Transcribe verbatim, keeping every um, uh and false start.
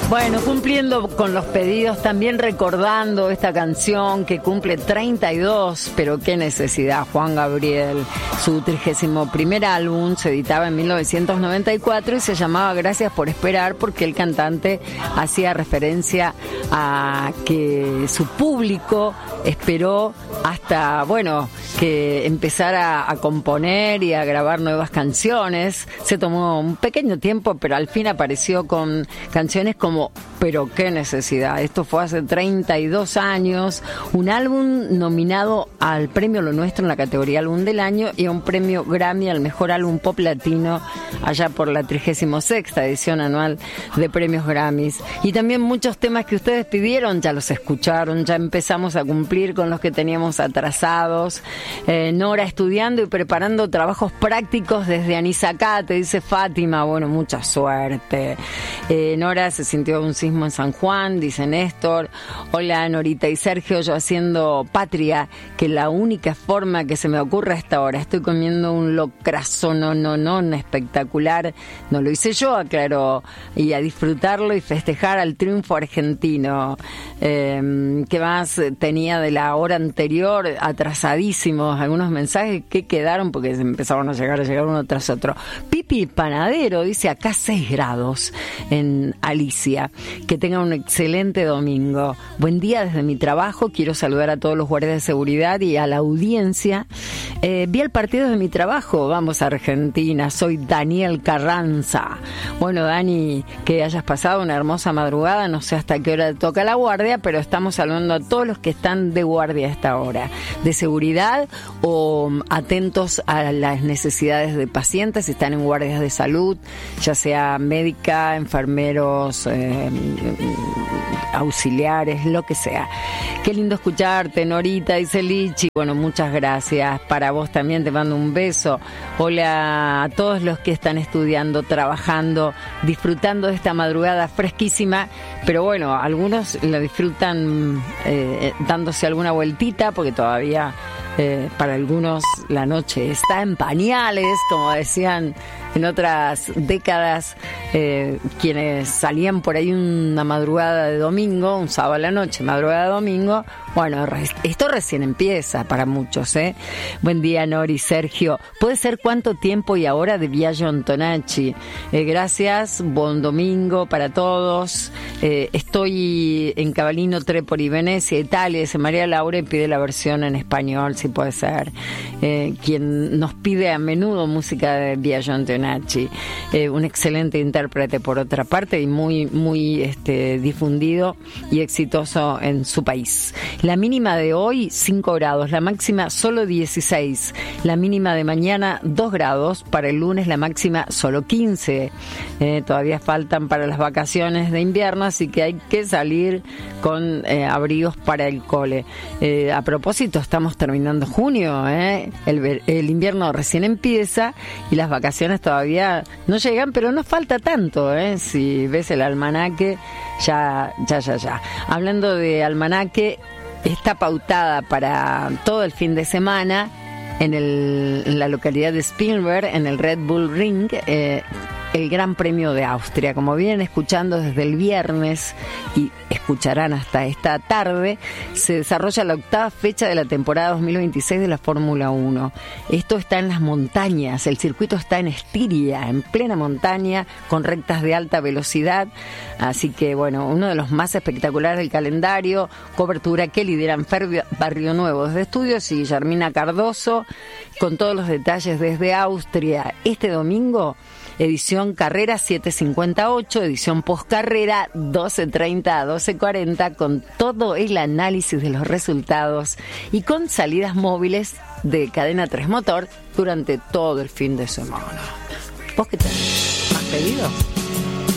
Bueno, cumpliendo con los pedidos, también recordando esta canción que cumple treinta y dos, pero qué necesidad, Juan Gabriel. Su trigésimo primer álbum se editaba en mil novecientos noventa y cuatro y se llamaba Gracias por Esperar, porque el cantante hacía referencia a que su público esperó hasta, bueno, que empezara a componer y a grabar nuevas canciones. Se tomó un pequeño tiempo, pero al fin apareció con canciones como Pero qué necesidad. Esto fue hace treinta y dos años. Un álbum nominado al premio Lo Nuestro en la categoría Álbum del Año y a un premio Grammy al mejor álbum pop latino allá por la trigésima sexta edición anual de premios Grammys. Y también muchos temas que ustedes pidieron, ya los escucharon, ya empezamos a cumplir con los que teníamos atrasados. Eh, Nora estudiando y preparando trabajos prácticos desde Anizacate, dice Fátima. Bueno, mucha suerte. Eh, Nora se sintió un sismo en San Juan, dice Néstor. Hola Norita y Sergio, yo haciendo patria, que la única forma que se me ocurre a esta hora, estoy comiendo un locrazo, no, no, no, espectacular, no lo hice yo, aclaró, y a disfrutarlo y festejar al triunfo argentino. Eh, ¿qué más tenía de la hora anterior? Atrasadísimos, algunos mensajes que quedaron porque empezaron a llegar, a llegar uno tras otro. Pipi Panadero dice acá seis grados en Alicia. Que tengan un excelente domingo. Buen día desde mi trabajo. Quiero saludar a todos los guardias de seguridad y a la audiencia. Eh, vi el partido de mi trabajo. Vamos a Argentina. Soy Daniel Carranza. Bueno, Dani, que hayas pasado una hermosa madrugada. No sé hasta qué hora toca la guardia, pero estamos saludando a todos los que están de guardia a esta hora. De seguridad o atentos a las necesidades de pacientes. Si están en guardias de salud, ya sea médica, enfermeros, eh, auxiliares, lo que sea. Qué lindo escucharte, Norita, dice Lichi. Bueno, muchas gracias. Para vos también te mando un beso. Hola a todos los que están estudiando, trabajando, disfrutando de esta madrugada fresquísima, pero bueno, algunos la disfrutan eh, dándose alguna vueltita, porque todavía eh, para algunos la noche está en pañales, como decían en otras décadas, eh, quienes salían por ahí una madrugada de domingo, un sábado a la noche, madrugada de domingo. Bueno, esto recién empieza para muchos, ¿eh? Buen día, Nori, Sergio. ¿Puede ser cuánto tiempo y ahora de Biagio Antonacci? Eh, gracias, buen domingo para todos. Eh, estoy en Cavallino, Trepoli, Venecia, Italia. Dice María Laura y pide la versión en español, si puede ser. Eh, quien nos pide a menudo música de Biagio Antonacci. Eh, un excelente intérprete, por otra parte, y muy, muy este, difundido y exitoso en su país. La mínima de hoy, cinco grados, la máxima solo dieciséis, la mínima de mañana dos grados, para el lunes la máxima solo quince. Eh, todavía faltan para las vacaciones de invierno, así que hay que salir con eh, abrigos para el cole. Eh, a propósito, estamos terminando junio, ¿eh? el, el invierno recién empieza y las vacaciones todavía no llegan, pero no falta tanto, ¿eh? Si ves el almanaque, ya, ya, ya, ya. Hablando de almanaque, está pautada para todo el fin de semana en, el, en la localidad de Spielberg, en el Red Bull Ring, eh, el Gran Premio de Austria. Como vienen escuchando desde el viernes y escucharán hasta esta tarde, se desarrolla la octava fecha de la temporada dos mil veintiséis de la Fórmula uno. Esto está en las montañas, el circuito está en Estiria, en plena montaña, con rectas de alta velocidad, así que bueno, uno de los más espectaculares del calendario, cobertura que lideran Fer Barrio Nuevo desde Estudios y Guillermina Cardoso, con todos los detalles desde Austria. Este domingo, edición carrera siete cincuenta y ocho, edición postcarrera doce treinta a doce cuarenta, con todo el análisis de los resultados y con salidas móviles de Cadena tres Motor durante todo el fin de semana. ¿Vos qué tenés? ¿Has pedido?